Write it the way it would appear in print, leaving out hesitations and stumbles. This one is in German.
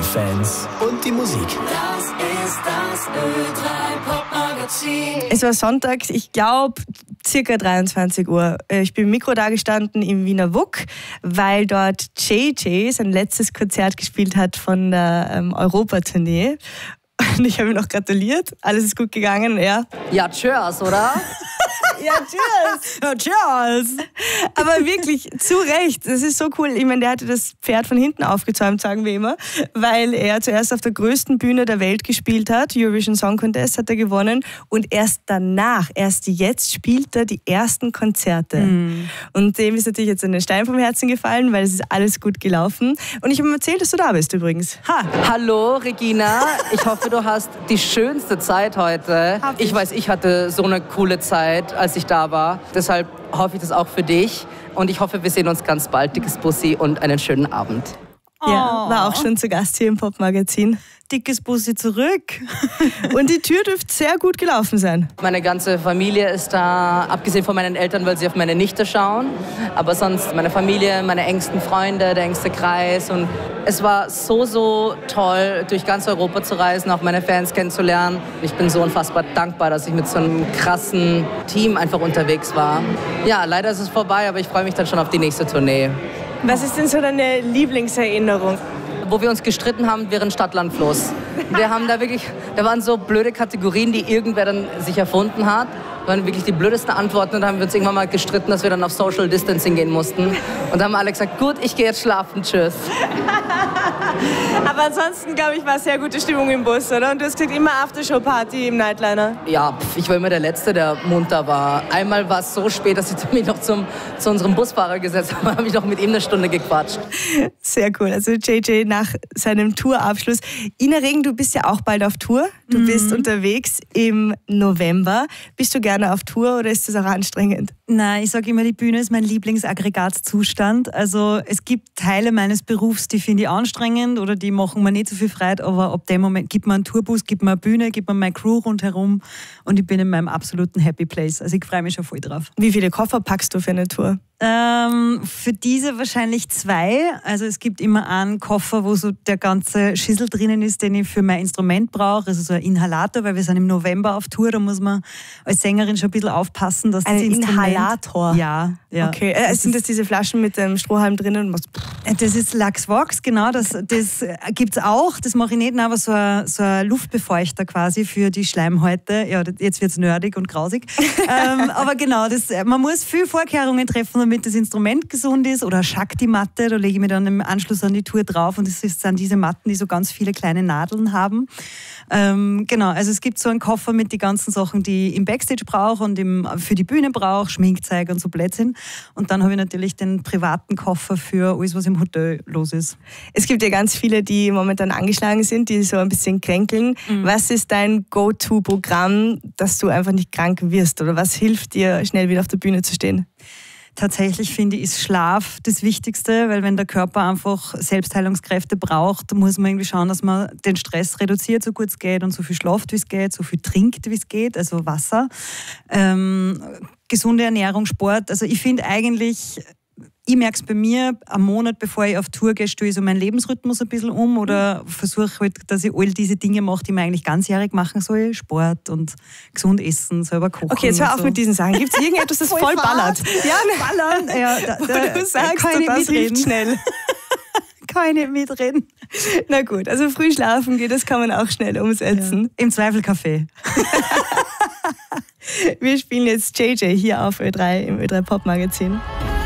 Fans und die Musik. Das ist das Ö3 Pop-Magazin. Es war Sonntag, ich glaube circa 23 Uhr. Ich bin im Mikro da gestanden im Wiener WUK, weil dort JJ sein letztes Konzert gespielt hat von der Europatournee. Und ich habe ihm noch gratuliert. Alles ist gut gegangen und er... Ja, cheers, oder? Ja, cheers! Ja, cheers! Aber wirklich, zu Recht, das ist so cool. Ich meine, der hatte das Pferd von hinten aufgezäumt, sagen wir immer, weil er zuerst auf der größten Bühne der Welt gespielt hat, Eurovision Song Contest hat er gewonnen, und erst danach, erst jetzt spielt er die ersten Konzerte. Und dem ist natürlich jetzt ein Stein vom Herzen gefallen, weil es ist alles gut gelaufen. Und ich habe ihm erzählt, dass du da bist übrigens. Hallo Regina, ich hoffe, du hast die schönste Zeit heute. Ich weiß, ich hatte so eine coole Zeit, als ich da war. Deshalb hoffe ich das auch für dich. Und ich hoffe, wir sehen uns ganz bald. Dickes Bussi und einen schönen Abend. Ja, war auch schon zu Gast hier im Pop-Magazin. Dickes Bussi zurück. Und die Tür dürfte sehr gut gelaufen sein. Meine ganze Familie ist da, abgesehen von meinen Eltern, weil sie auf meine Nichte schauen. Aber sonst meine Familie, meine engsten Freunde, der engste Kreis. Und es war so toll, durch ganz Europa zu reisen, auch meine Fans kennenzulernen. Ich bin so unfassbar dankbar, dass ich mit so einem krassen Team einfach unterwegs war. Ja, leider ist es vorbei, aber ich freue mich dann schon auf die nächste Tournee. Was ist denn so deine Lieblingserinnerung? Wo wir uns gestritten haben während Stadt-Land Fluss. Wir haben da waren so blöde Kategorien, die irgendwer dann sich erfunden hat. Das waren wirklich die blödesten Antworten und dann haben wir uns irgendwann mal gestritten, dass wir dann auf Social Distancing gehen mussten. Und dann haben alle gesagt, gut, ich gehe jetzt schlafen, tschüss. Aber ansonsten, glaube ich, war sehr gute Stimmung im Bus, oder? Und du hast gesagt, immer Aftershow-Party im Nightliner. Ja, ich war immer der Letzte, der munter war. Einmal war es so spät, dass ich mich noch zu unserem Busfahrer gesetzt habe, habe ich noch mit ihm eine Stunde gequatscht. Sehr cool. Also JJ nach seinem Tourabschluss. Ina Regen, du bist ja auch bald auf Tour. Du bist unterwegs im November. Bist du gerne auf Tour oder ist das auch anstrengend? Nein, ich sage immer, die Bühne ist mein Lieblingsaggregatzustand. Also es gibt Teile meines Berufs, die finde ich anstrengend oder die machen mir nicht so viel Freude, aber ab dem Moment gibt mir einen Tourbus, gibt mir eine Bühne, gibt mir meine Crew rundherum und ich bin in meinem absoluten Happy Place. Also ich freue mich schon voll drauf. Wie viele Koffer packst du für eine Tour? Für diese wahrscheinlich 2. Also es gibt immer einen Koffer, wo so der ganze Schissel drinnen ist, den ich für mein Instrument brauche. Also so ein Inhalator, weil wir sind im November auf Tour. Da muss man als Sängerin schon ein bisschen aufpassen, dass das Instrument... Inhalator? Ja. Okay, sind das diese Flaschen mit dem Strohhalm drinnen? Das ist Luxvox, genau. Das gibt es auch. Das mache ich nicht, aber so ein Luftbefeuchter quasi für die Schleimhäute. Ja, jetzt wird es nerdig und grausig. Aber genau, man muss viel Vorkehrungen treffen, damit das Instrument gesund ist. Oder eine Shakti-Matte, da lege ich mir dann im Anschluss an die Tour drauf. Und das sind diese Matten, die so ganz viele kleine Nadeln haben. Genau, also es gibt so einen Koffer mit den ganzen Sachen, die ich im Backstage brauche und für die Bühne brauche, Schminkzeug und so Blödsinn. Und dann habe ich natürlich den privaten Koffer für alles, was im Hotel los ist. Es gibt ja ganz viele, die momentan angeschlagen sind, die so ein bisschen kränkeln. Was ist dein Go-To-Programm, dass du einfach nicht krank wirst? Oder was hilft dir, schnell wieder auf der Bühne zu stehen? Tatsächlich finde ich, ist Schlaf das Wichtigste, weil wenn der Körper einfach Selbstheilungskräfte braucht, muss man irgendwie schauen, dass man den Stress reduziert, so gut es geht und so viel schlaft, wie es geht, so viel trinkt, wie es geht, also Wasser. Gesunde Ernährung, Sport. Also ich finde eigentlich, ich merke es bei mir, am Monat, bevor ich auf Tour gehe, stelle ich so meinen Lebensrhythmus ein bisschen um oder versuche halt, dass ich all diese Dinge mache, die man eigentlich ganzjährig machen soll. Sport und gesund essen, selber kochen. Okay, jetzt hör auf mit diesen Sachen. Gibt es irgendetwas, das voll ballert? Ja, ballern. Ja, du sagst, kann ich das hilft schnell. Kann ich nicht mitreden. Na gut, also früh schlafen geht, das kann man auch schnell umsetzen. Ja. Im Zweifel Kaffee. Wir spielen jetzt JJ hier auf Ö3 im Ö3 Pop Magazin.